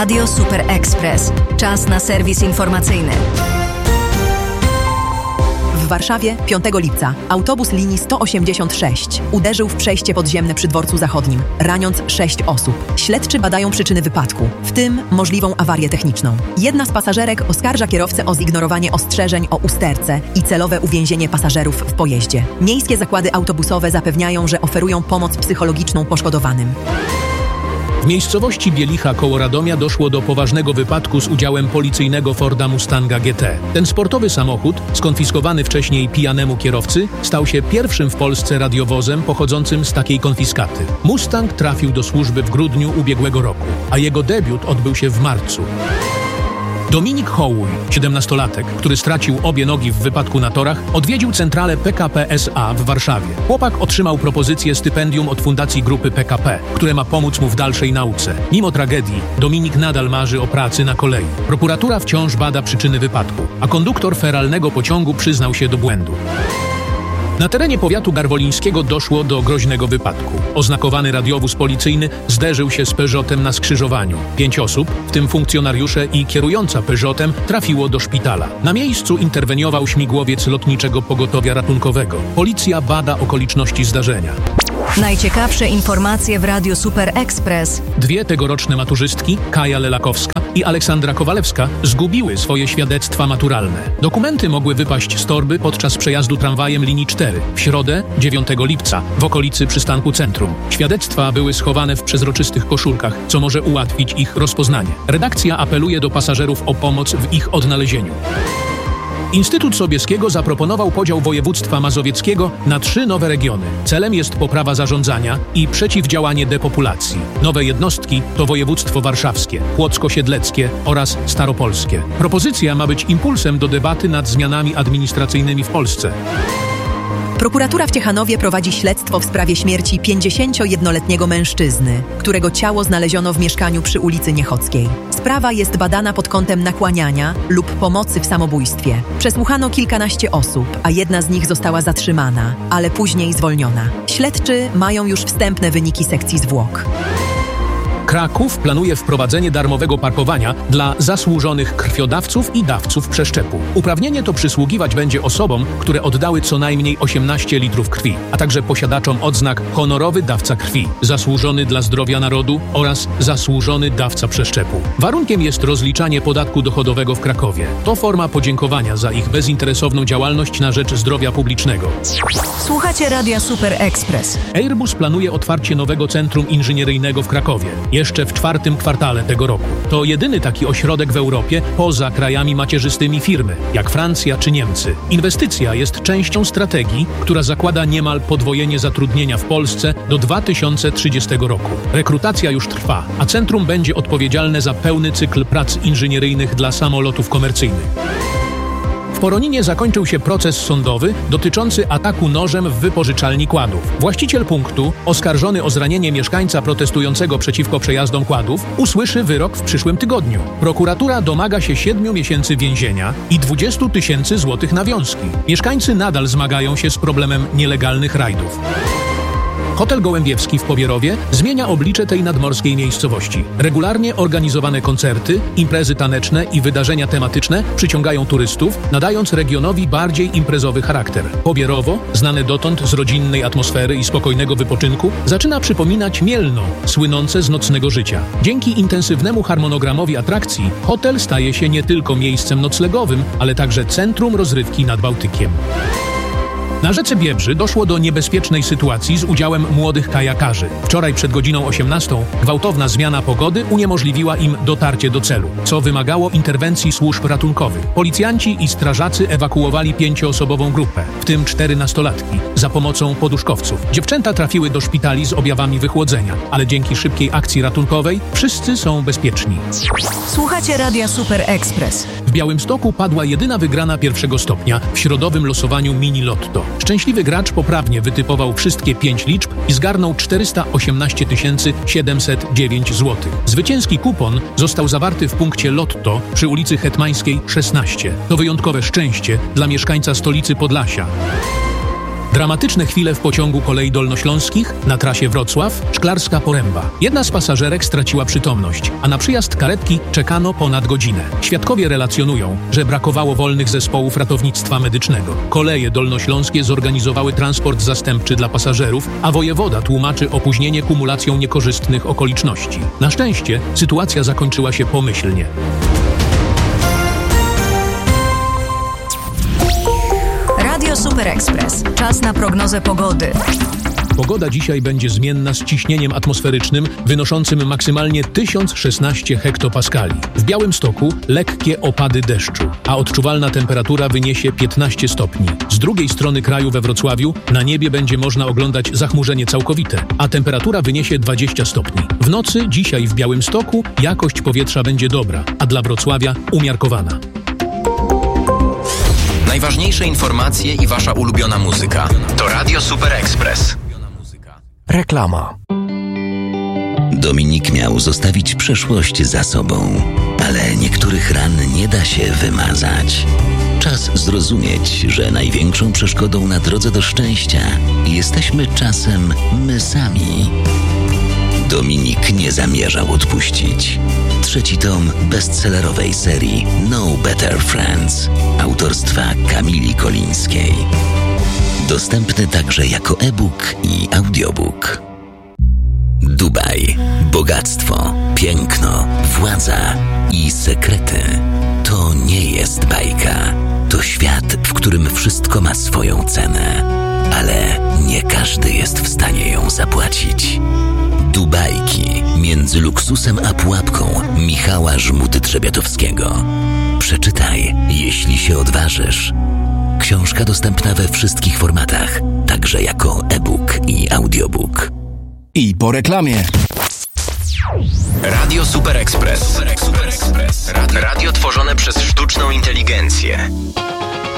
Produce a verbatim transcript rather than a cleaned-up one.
Radio Super Express. Czas na serwis informacyjny. W Warszawie piątego lipca autobus linii sto osiemdziesiąt sześć uderzył w przejście podziemne przy Dworcu Zachodnim, raniąc sześć osób. Śledczy badają przyczyny wypadku, w tym możliwą awarię techniczną. Jedna z pasażerek oskarża kierowcę o zignorowanie ostrzeżeń o usterce i celowe uwięzienie pasażerów w pojeździe. Miejskie zakłady autobusowe zapewniają, że oferują pomoc psychologiczną poszkodowanym. W miejscowości Bielicha koło Radomia doszło do poważnego wypadku z udziałem policyjnego Forda Mustanga G T. Ten sportowy samochód, skonfiskowany wcześniej pijanemu kierowcy, stał się pierwszym w Polsce radiowozem pochodzącym z takiej konfiskaty. Mustang trafił do służby w grudniu ubiegłego roku, a jego debiut odbył się w marcu. Dominik Hołuj, siedemnastolatek, który stracił obie nogi w wypadku na torach, odwiedził centralę P K P S A w Warszawie. Chłopak otrzymał propozycję stypendium od Fundacji Grupy P K P, które ma pomóc mu w dalszej nauce. Mimo tragedii, Dominik nadal marzy o pracy na kolei. Prokuratura wciąż bada przyczyny wypadku, a konduktor feralnego pociągu przyznał się do błędu. Na terenie powiatu garwolińskiego doszło do groźnego wypadku. Oznakowany radiowóz policyjny zderzył się z Peugeotem na skrzyżowaniu. Pięć osób, w tym funkcjonariusze i kierująca Peugeotem, trafiło do szpitala. Na miejscu interweniował śmigłowiec lotniczego pogotowia ratunkowego. Policja bada okoliczności zdarzenia. Najciekawsze informacje w Radiu Super Express. Dwie tegoroczne maturzystki, Kaja Lelakowska i Aleksandra Kowalewska, zgubiły swoje świadectwa maturalne. Dokumenty mogły wypaść z torby podczas przejazdu tramwajem linii cztery w środę, dziewiątego lipca, w okolicy przystanku Centrum. Świadectwa były schowane w przezroczystych koszulkach, co może ułatwić ich rozpoznanie. Redakcja apeluje do pasażerów o pomoc w ich odnalezieniu. Instytut Sobieskiego zaproponował podział województwa mazowieckiego na trzy nowe regiony. Celem jest poprawa zarządzania i przeciwdziałanie depopulacji. Nowe jednostki to województwo warszawskie, płocko-siedleckie oraz staropolskie. Propozycja ma być impulsem do debaty nad zmianami administracyjnymi w Polsce. Prokuratura w Ciechanowie prowadzi śledztwo w sprawie śmierci pięćdziesięciojednoletniego mężczyzny, którego ciało znaleziono w mieszkaniu przy ulicy Niechockiej. Sprawa jest badana pod kątem nakłaniania lub pomocy w samobójstwie. Przesłuchano kilkanaście osób, a jedna z nich została zatrzymana, ale później zwolniona. Śledczy mają już wstępne wyniki sekcji zwłok. Kraków planuje wprowadzenie darmowego parkowania dla zasłużonych krwiodawców i dawców przeszczepu. Uprawnienie to przysługiwać będzie osobom, które oddały co najmniej osiemnaście litrów krwi, a także posiadaczom odznak honorowy dawca krwi, zasłużony dla zdrowia narodu oraz zasłużony dawca przeszczepu. Warunkiem jest rozliczanie podatku dochodowego w Krakowie. To forma podziękowania za ich bezinteresowną działalność na rzecz zdrowia publicznego. Słuchacie Radia Super Express. Airbus planuje otwarcie nowego centrum inżynieryjnego w Krakowie. Jeszcze w czwartym kwartale tego roku. To jedyny taki ośrodek w Europie poza krajami macierzystymi firmy, jak Francja czy Niemcy. Inwestycja jest częścią strategii, która zakłada niemal podwojenie zatrudnienia w Polsce do dwa tysiące trzydziestego roku. Rekrutacja już trwa, a centrum będzie odpowiedzialne za pełny cykl prac inżynieryjnych dla samolotów komercyjnych. W Poroninie zakończył się proces sądowy dotyczący ataku nożem w wypożyczalni kładów. Właściciel punktu, oskarżony o zranienie mieszkańca protestującego przeciwko przejazdom kładów, usłyszy wyrok w przyszłym tygodniu. Prokuratura domaga się siedmiu miesięcy więzienia i dwudziestu tysięcy złotych nawiązki. Mieszkańcy nadal zmagają się z problemem nielegalnych rajdów. Hotel Gołębiewski w Pobierowie zmienia oblicze tej nadmorskiej miejscowości. Regularnie organizowane koncerty, imprezy taneczne i wydarzenia tematyczne przyciągają turystów, nadając regionowi bardziej imprezowy charakter. Pobierowo, znane dotąd z rodzinnej atmosfery i spokojnego wypoczynku, zaczyna przypominać Mielno, słynące z nocnego życia. Dzięki intensywnemu harmonogramowi atrakcji, hotel staje się nie tylko miejscem noclegowym, ale także centrum rozrywki nad Bałtykiem. Na rzece Biebrzy doszło do niebezpiecznej sytuacji z udziałem młodych kajakarzy. Wczoraj przed godziną osiemnastą gwałtowna zmiana pogody uniemożliwiła im dotarcie do celu, co wymagało interwencji służb ratunkowych. Policjanci i strażacy ewakuowali pięcioosobową grupę, w tym cztery nastolatki, za pomocą poduszkowców. Dziewczęta trafiły do szpitali z objawami wychłodzenia, ale dzięki szybkiej akcji ratunkowej wszyscy są bezpieczni. Słuchacie Radia Super Express. W Białymstoku padła jedyna wygrana pierwszego stopnia w środowym losowaniu Mini Lotto. Szczęśliwy gracz poprawnie wytypował wszystkie pięć liczb i zgarnął czterysta osiemnaście tysięcy siedemset dziewięć złotych. Zwycięski kupon został zawarty w punkcie Lotto przy ulicy Hetmańskiej szesnaście. To wyjątkowe szczęście dla mieszkańca stolicy Podlasia. Dramatyczne chwile w pociągu kolei dolnośląskich na trasie Wrocław-Szklarska Poręba. Jedna z pasażerek straciła przytomność, a na przyjazd karetki czekano ponad godzinę. Świadkowie relacjonują, że brakowało wolnych zespołów ratownictwa medycznego. Koleje dolnośląskie zorganizowały transport zastępczy dla pasażerów, a wojewoda tłumaczy opóźnienie kumulacją niekorzystnych okoliczności. Na szczęście sytuacja zakończyła się pomyślnie. Radio Super Express. Czas na prognozę pogody. Pogoda dzisiaj będzie zmienna z ciśnieniem atmosferycznym wynoszącym maksymalnie tysiąc szesnaście hektopaskali. W Białymstoku lekkie opady deszczu, a odczuwalna temperatura wyniesie piętnaście stopni. Z drugiej strony kraju we Wrocławiu na niebie będzie można oglądać zachmurzenie całkowite, a temperatura wyniesie dwadzieścia stopni. W nocy dzisiaj w Białymstoku jakość powietrza będzie dobra, a dla Wrocławia umiarkowana. Najważniejsze informacje i wasza ulubiona muzyka to Radio Super Express. Reklama. Dominik miał zostawić przeszłość za sobą, ale niektórych ran nie da się wymazać. Czas zrozumieć, że największą przeszkodą na drodze do szczęścia jesteśmy czasem my sami. Dominik nie zamierzał odpuścić. Trzeci tom bestsellerowej serii No Better Friends autorstwa Kamili Kolińskiej. Dostępny także jako e-book i audiobook. Dubaj. Bogactwo, piękno, władza i sekrety. To nie jest bajka. To świat, w którym wszystko ma swoją cenę. Ale nie każdy jest w stanie ją zapłacić. Dubajki między luksusem a pułapką Michała Żmudy-Trzebiatowskiego. Przeczytaj, jeśli się odważysz. Książka dostępna we wszystkich formatach, także jako e-book i audiobook. I po reklamie. Radio Super Express. Super Express. Radio tworzone przez sztuczną inteligencję.